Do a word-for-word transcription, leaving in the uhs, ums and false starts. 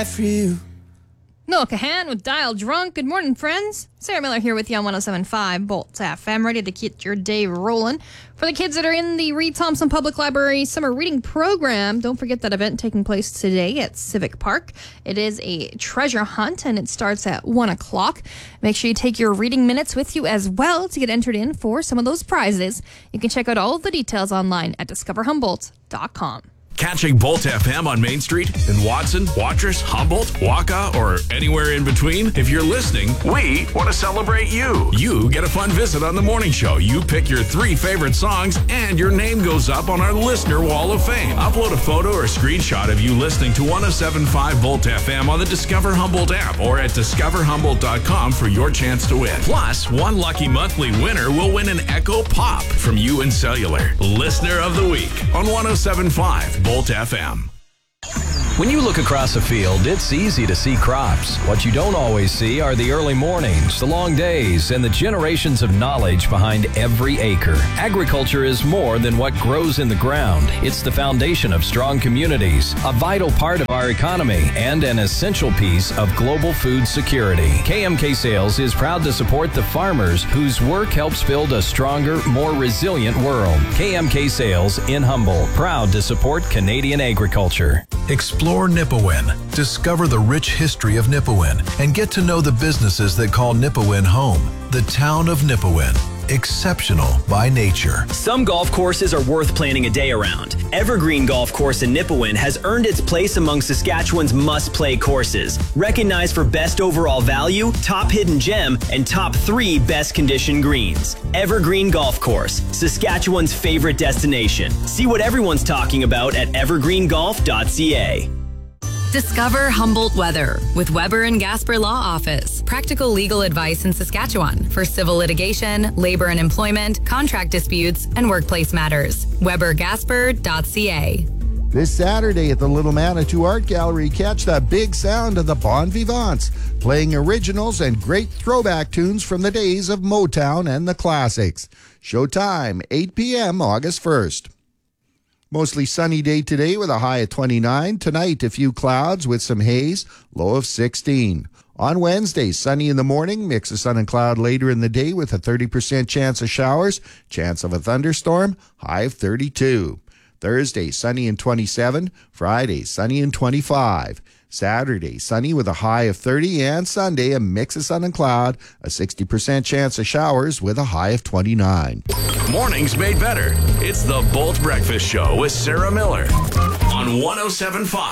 die for you. Noah Kahan with Dial Drunk. Good morning, friends. Sarah Miller here with you on one oh seven point five Bolt F M, ready to get your day rolling. For the kids that are in the Reed Thompson Public Library Summer Reading Program, don't forget that event taking place today at Civic Park. It is a treasure hunt, and it starts at one o'clock. Make sure you take your reading minutes with you as well to get entered in for some of those prizes. You can check out all of the details online at discover humboldt dot com. Catching Bolt F M on Main Street in Watson, Watrous, Humboldt, Waca, or anywhere in between? If you're listening, we want to celebrate you. You get a fun visit on the morning show. You pick your three favorite songs, and your name goes up on our Listener Wall of Fame. Upload a photo or screenshot of you listening to one oh seven point five Bolt F M on the Discover Humboldt app or at discover humboldt dot com for your chance to win. Plus, one lucky monthly winner will win an Echo Pop from U N Cellular. Listener of the Week on one oh seven point five Bolt F M. When you look across a field, it's easy to see crops. What you don't always see are the early mornings, the long days, and the generations of knowledge behind every acre. Agriculture is more than what grows in the ground. It's the foundation of strong communities, a vital part of our economy, and an essential piece of global food security. K M K Sales is proud to support the farmers whose work helps build a stronger, more resilient world. K M K Sales in Humboldt, proud to support Canadian agriculture. Explore Nipawin, discover the rich history of Nipawin, and get to know the businesses that call Nipawin home. The town of Nipawin, exceptional by nature. Some golf courses are worth planning a day around. Evergreen Golf Course in Nipawin has earned its place among Saskatchewan's must-play courses. Recognized for best overall value, top hidden gem, and top three best condition greens. Evergreen Golf Course, Saskatchewan's favorite destination. See what everyone's talking about at evergreen golf dot c a. Discover Humboldt Weather with Weber and Gasper Law Office. Practical legal advice in Saskatchewan for civil litigation, labor and employment, contract disputes, and workplace matters. weber gasper dot c a. This Saturday at the Little Manitou Art Gallery, catch the big sound of the Bon Vivants, playing originals and great throwback tunes from the days of Motown and the classics. Showtime, eight p.m. August first. Mostly sunny day today with a high of twenty-nine. Tonight, a few clouds with some haze, low of sixteen. On Wednesday, sunny in the morning, mix of sun and cloud later in the day with a thirty percent chance of showers, chance of a thunderstorm, high of thirty-two. Thursday, sunny and twenty-seven. Friday, sunny and twenty-five. Saturday, sunny with a high of thirty. And Sunday, a mix of sun and cloud, a sixty percent chance of showers with a high of twenty-nine. Mornings made better. It's the Bolt Breakfast Show with Sarah Miller on one oh seven point five.